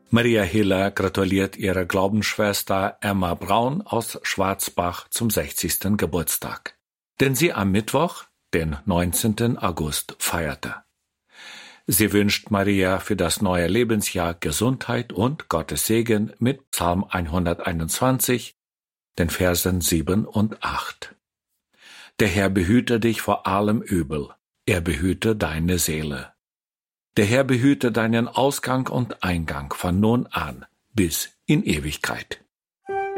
Maria Hiller gratuliert ihrer Glaubensschwester Emma Braun aus Schwarzbach zum 60. Geburtstag, den sie am Mittwoch, den 19. August, feierte. Sie wünscht Maria für das neue Lebensjahr Gesundheit und Gottes Segen mit Psalm 121, den Versen 7 und 8. Der Herr behüte dich vor allem Übel, er behüte deine Seele. Der Herr behüte deinen Ausgang und Eingang von nun an bis in Ewigkeit.